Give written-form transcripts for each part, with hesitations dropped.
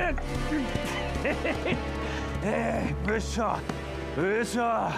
哎，不说，不说。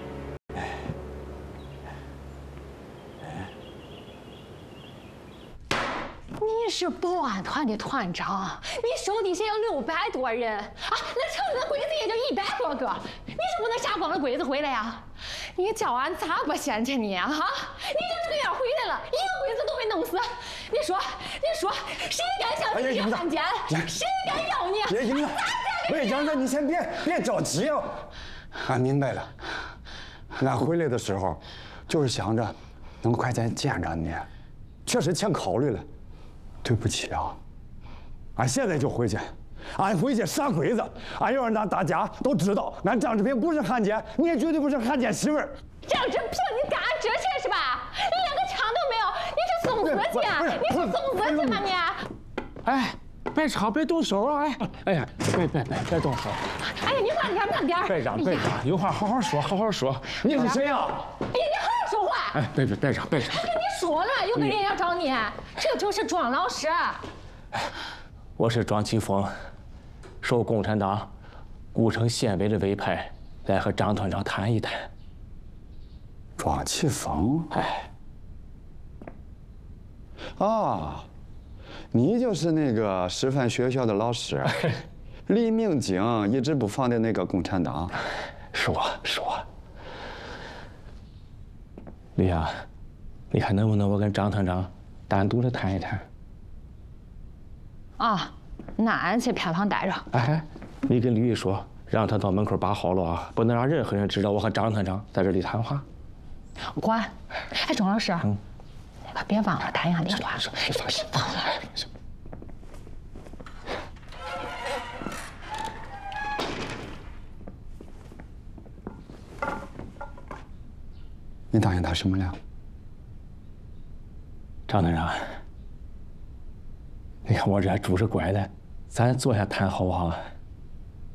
你是保安团的团长，你手底下有600多人啊，那城子的鬼子也就100多个，你是不能杀光了鬼子回来呀？你叫俺咋不嫌弃你啊？你就这个样回来了，一个鬼子都会弄死。你说，谁敢向你提汉奸？谁敢要你？ 别赢了！喂，杨子，你先别着急啊！俺明白了，俺回来的时候，就是想着能快点见着你，确实欠考虑了。 对不起啊，俺现在就回去，俺回去杀鬼子，俺要让大家都知道，俺张志平不是汉奸，你也绝对不是汉奸媳妇儿。 张志平，你干这些是吧？你连个枪都没有，你是送死去？你是送死去吗你？ 哎，别吵，别动手啊！哎呀，别动手！ 哎呀，你慢点！ 队长，有话好好说，好好说。 你是谁呀？ 哎呀，你好好说话！ 哎，队长。 我跟你说了，有个人要找你，这就是庄老师。 我是庄奇峰，受共产党古城县委的委派，来和张团长谈一谈。 庄奇峰， 哎， 啊，你就是那个师范学校的老师，李明景一直不放的那个共产党。 是我。李阳，你看能不能我跟张团长单独的谈一谈？ 啊，那俺去偏旁待着。 哎，你跟李玉说，让他到门口把好了啊，不能让任何人知道我和张团长在这里谈话。 我管。哎，钟老师，可别忘了谈一下电话。 你放心。 你答应他什么了？ 张团长，你看我这还拄着拐的，咱坐下谈好不好？